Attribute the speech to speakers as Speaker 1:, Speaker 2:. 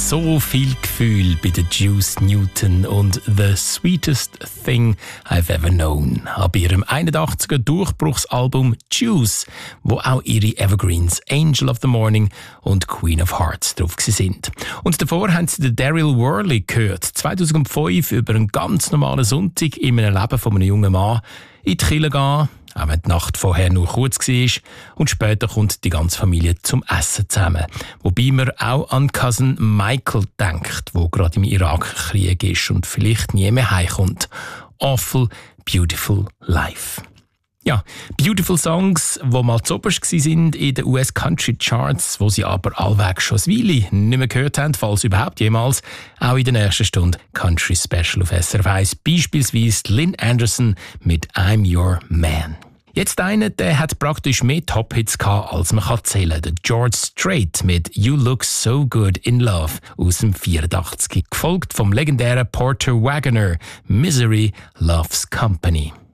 Speaker 1: So viel Gefühl bei der Juice Newton und «The Sweetest Thing I've Ever Known» ab ihrem 81er Durchbruchsalbum «Juice», wo auch ihre Evergreens «Angel of the Morning» und «Queen of Hearts» drauf sind. Und davor haben sie den Daryl Worley gehört, 2005 über einen ganz normalen Sonntag in einem Leben von einem jungen Mann in die Kirche gehen, auch wenn die Nacht vorher nur kurz war. Und später kommt die ganze Familie zum Essen zusammen. Wobei man auch an Cousin Michael denkt, der gerade im Irakkrieg ist und vielleicht nie mehr heimkommt. Awful Beautiful Life. Ja, beautiful Songs, die mal zuoberst waren in den US Country Charts, wo sie aber allweg schon eine Weile nicht mehr gehört haben, falls überhaupt jemals. Auch in der nächsten Stunde Country Special auf SRF 1, beispielsweise Lynn Anderson mit «I'm Your Man». Jetzt einer, der hat praktisch mehr Top-Hits gehabt, als man zählen kann. Der George Strait mit «You Look So Good in Love» aus dem 84. Gefolgt vom legendären Porter Wagoner «Misery Loves Company».